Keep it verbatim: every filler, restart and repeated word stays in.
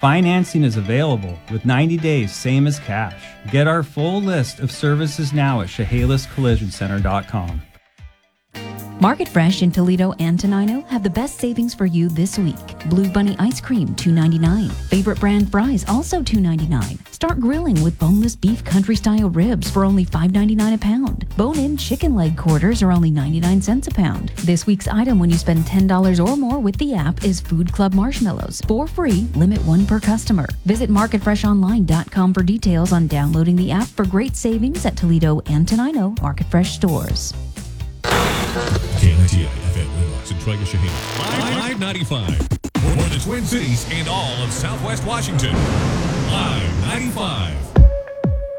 Financing is available with ninety days, same as cash. Get our full list of services now at Chehalis Collision Center dot com. Market Fresh in Toledo and Tenino have the best savings for you this week. Blue Bunny ice cream, two ninety-nine. Favorite brand fries, also two ninety-nine. Start grilling with boneless beef country style ribs for only five ninety-nine a pound. Bone-in chicken leg quarters are only ninety-nine cents a pound. This week's item when you spend ten dollars or more with the app is Food Club marshmallows for free, limit one per customer. Visit market fresh online dot com for details on downloading the app for great savings at Toledo and Tenino Market Fresh stores. K ninety-eight F M Winlock, Centralia, Shaheen. Live ninety-five for the Twin Cities and all of Southwest Washington. Live ninety-five.